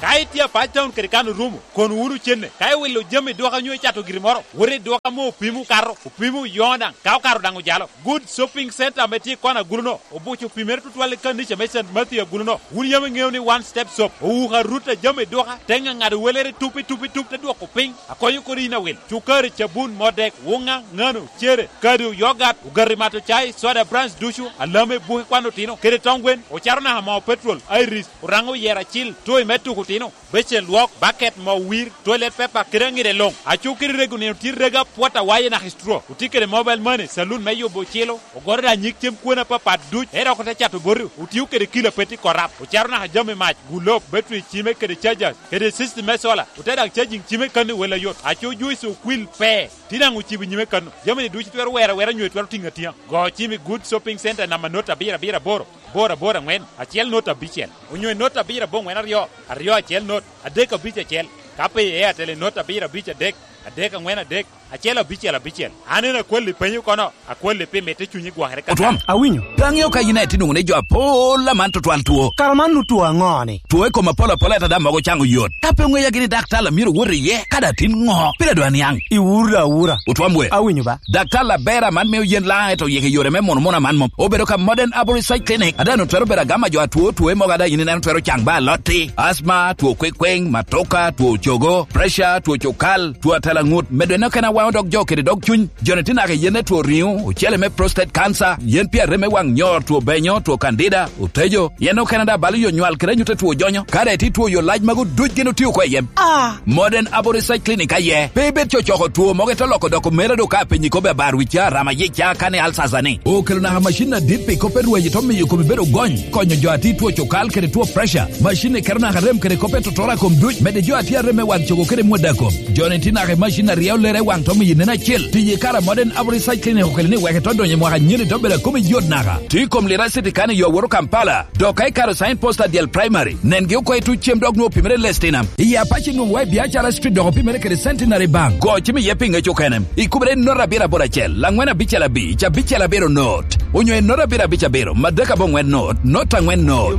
kai tia pa town kere kan rumu kon wuru chenne kai wilo jame do ka nyoy chato girimoro wore do ka mo pimu karo pimu yonda ka karo dangu jalo good shopping center meti kona guluno obuchu pimer tutwale kan ni mesen matia guluno wun yame ngewni one step shop o ka ruta jame do ka tenga ngade welere tupi te do ko ping akoyu ko rina wel chukari chabun modek wonga ngano chere kadu yogurt ugarimato chai soda branch dushu alame buhi kwano tino kere tongwen o charna ha ma petrol iris urango yera chil toy metu kutino beche luok bucket mo wir toilet paper kerengire long achukiri regune tirrega pota waye na histro utikere mobile money saloon meyo bochelo ogorda nyiktem kuona papa duch era ko chato boru utiukere kilo peti korap o charna ha jame match gulok battery chime kere chargers kere system mesola uteda charging chime kanu wela yot achu juice kwil pe tinangu chibi nyime kanu jame duch twero wera nywe twero tingatia go chime good shopping center na manota bira bora ngwen achiel nota bichel unyo nota bira bo ngwen aryo achiel not adeka biche chel kape e tele nota bira biche dek adeka ngwen adek achiel bichel anena kweli penyu kono akweli pe mete chunyi gwangre ka Otwam awinyo Gangyo ka yine tinung ne jo apola man to twal tuo karamanu tuo ang'oni tuo ko mapola ta da mago chango yot kape ngwe ya gini daktala miro wore ye kada tin ngo pira do anyang iwura Otwam we awinyo ba daktala bera man me yen la to yeke yore me mona man mom obero ka modern aboricide clinic adano twero bera gama jo tuo mo gada yine nan twero chang ba lotti asma tuo kwekweng matoka tuo chogo pressure tuo chokal tuo talangut medena kana wa dog jo kede dog chun jonetina ke yene tuo riu uchele me prostate cancer yen pia reme wang nyor tuo benyo tuo candida utejo yeno Canada bali yo nywal kere nyute tuo jonyo kare ti tuo yo laj mago duj gino tiyo kwa yem modern aboricide clinic aye bebe chochoko tuo moge to loko doko mere do ka penyi kobe barwicha rama yicha kane alsazane o kelo na machine dipe kope ruwe jitomi yo kobe bedo gony konyo jo ati tuo chokal kere tuo pressure machine kerna harem kere kope totora kom duj mede jo ati reme wang choko kere mwedako jonetina ke machine riau lere wang tomi yinena chill tiye kara modern aboricide clinic okelini weke todo nye mwaka nyiri tobele kumi yod naga tikom lira city kani yo woro Kampala dokai karo sign posta dial primary nenge uko itu chiem dog no pimere lestinam iya pachi num wai biachara street dog pimere kere centenary bank go chimi yepinga chukenem ikubre nora bira bora chel langwena bichela bero not onyo nora bira bicha bero madaka bongwen not angwen not